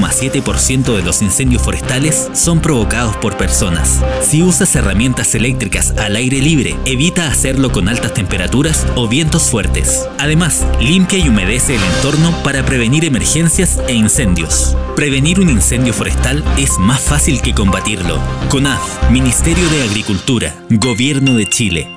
99,7% de los incendios forestales son provocados por personas. Si usas herramientas eléctricas al aire libre, evita hacerlo con altas temperaturas o vientos fuertes. Además, limpia y humedece el entorno para prevenir emergencias e incendios. Prevenir un incendio forestal es más fácil que combatirlo. CONAF, Ministerio de Agricultura, Gobierno de Chile.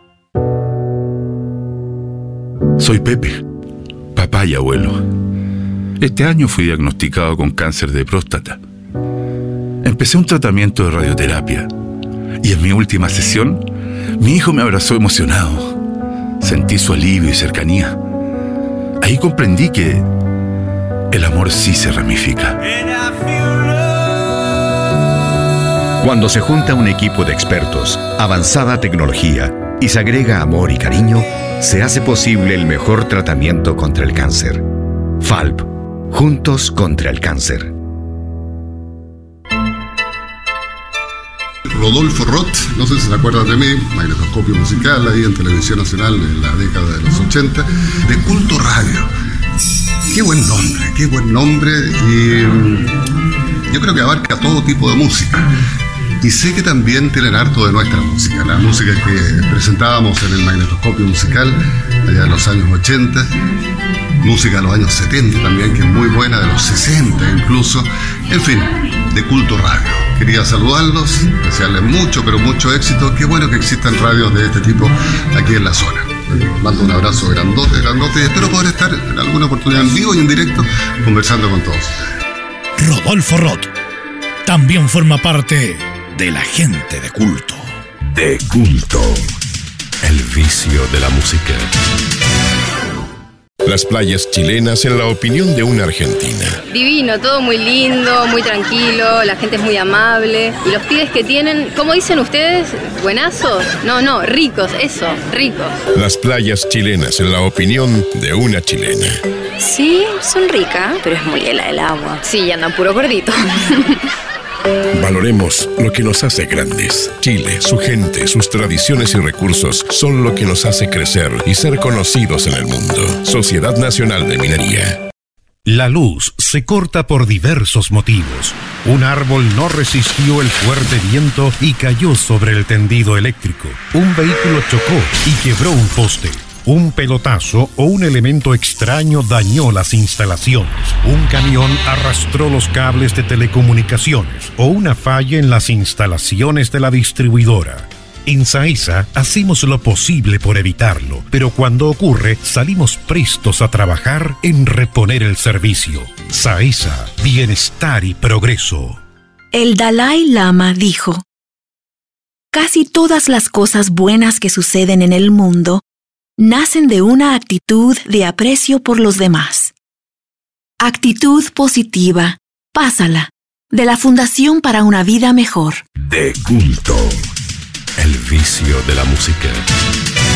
Soy Pepe, papá y abuelo. Este año fui diagnosticado con cáncer de próstata. Empecé un tratamiento de radioterapia y en mi última sesión, mi hijo me abrazó emocionado. Sentí su alivio y cercanía. Ahí comprendí que el amor sí se ramifica. Cuando se junta un equipo de expertos, avanzada tecnología y se agrega amor y cariño, se hace posible el mejor tratamiento contra el cáncer. FALP, juntos contra el cáncer. Rodolfo Roth, no sé si se acuerdan de mí, magnetoscopio musical ahí en Televisión Nacional en la década de los 80, de Culto Radio. Qué buen nombre y yo creo que abarca todo tipo de música. Y sé que también tienen harto de nuestra música, la música que presentábamos en el magnetoscopio musical allá en los años 80, música de los años 70 también, que es muy buena, de los 60 incluso, en fin, de Culto Radio. Quería saludarlos, desearles mucho, pero mucho éxito. Qué bueno que existan radios de este tipo aquí en la zona. Mando un abrazo grandote y espero poder estar en alguna oportunidad en vivo y en directo conversando con todos ustedes. Rodolfo Roth también forma parte de la gente de culto. De culto, el vicio de la música. Las playas chilenas en la opinión de una argentina. Divino, todo muy lindo, muy tranquilo, la gente es muy amable. Y los pibes que tienen, ¿cómo dicen ustedes? ¿Buenazos? No, ricos, eso, ricos. Las playas chilenas en la opinión de una chilena. Sí, son ricas, pero es muy helada el agua. Sí, andan puro gordito. Valoremos lo que nos hace grandes. Chile, su gente, sus tradiciones y recursos son lo que nos hace crecer y ser conocidos en el mundo. Sociedad Nacional de Minería. La luz se corta por diversos motivos. Un árbol no resistió el fuerte viento y cayó sobre el tendido eléctrico. Un vehículo chocó y quebró un poste. Un pelotazo o un elemento extraño dañó las instalaciones. Un camión arrastró los cables de telecomunicaciones o una falla en las instalaciones de la distribuidora. En SAESA hacemos lo posible por evitarlo, pero cuando ocurre salimos prestos a trabajar en reponer el servicio. SAESA, bienestar y progreso. El Dalai Lama dijo: casi todas las cosas buenas que suceden en el mundo nacen de una actitud de aprecio por los demás. Actitud positiva, pásala, de la Fundación para una Vida Mejor. De culto, el vicio de la música.